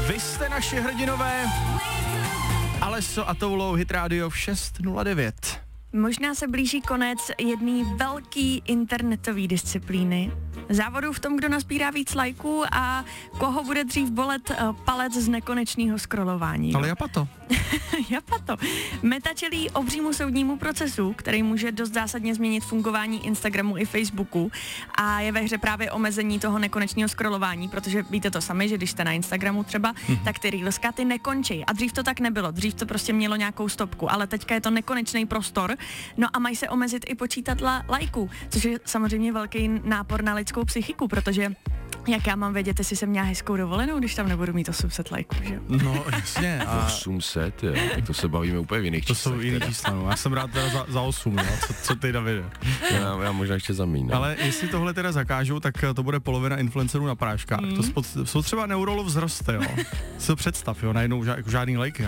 Vy jste naši hrdinové. Alesso a Toulo, Hit Radio v 6:09. Možná se blíží konec jedné velký internetové disciplíny. Závodu v tom, kdo nazbírá víc lajků a koho bude dřív bolet palec z nekonečného scrollování. Ale japato. Japato. Meta čelí obřímu soudnímu procesu, který může dost zásadně změnit fungování Instagramu i Facebooku a je ve hře právě omezení toho nekonečného scrollování, protože víte to sami, že když jste na Instagramu třeba, tak ty reelska ty nekončí. A dřív to tak nebylo, dřív to prostě mělo nějakou stopku, ale teďka je to nekonečný prostor. No a mají se omezit i počítadla lajků, což je samozřejmě velký nápor na lidskou psychiku, protože jak já mám vědět, jestli jsem měla hezkou dovolenou, když tam nebudu mít 800 lajků, že jo? No, jasně. A 800, jo, tak to se bavíme úplně v jiných to číslech. jsou jiný čísla, no. Já jsem rád teda za 8, no. Co ty, Davide? Já možná ještě za míň, no. Ale jestli tohle teda zakážou, tak to bude polovina influencerů na práškách. To jsou třeba neurolov vzroste, jo. Si to představ, jo, najednou žádný lajky.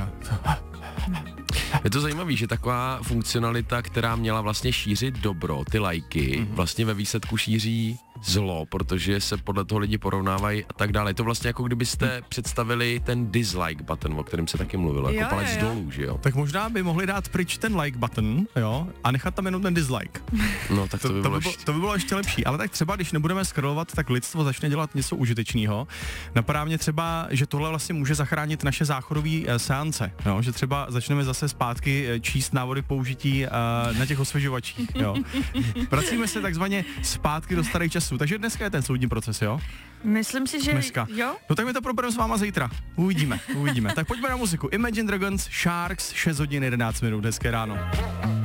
Je to zajímavé, že taková funkcionalita, která měla vlastně šířit dobro, ty lajky, vlastně ve výsledku šíří zlo, protože se podle toho lidi porovnávají a tak dále. Je to vlastně jako kdybyste představili ten dislike button, o kterém se taky mluvilo, jako palec dolů, že jo? Tak možná by mohli dát pryč ten like button, jo, a nechat tam jenom ten dislike. No, tak to by bylo ještě lepší, ale tak třeba, když nebudeme scrollovat, tak lidstvo začne dělat něco užitečného. Napadá mě třeba, že tohle vlastně může zachránit naše záchodové seance, jo, že třeba začneme zase zpátky číst návody použití na těch osvěžovačích, jo. Vracíme se takzvaně zpátky do starých časů, takže dneska je ten soudní proces, jo? Myslím si, že dneska. Jo. No tak my to probereme s váma zítra. Uvidíme. Tak pojďme na muziku. Imagine Dragons, Sharks, 6:11, hezké ráno.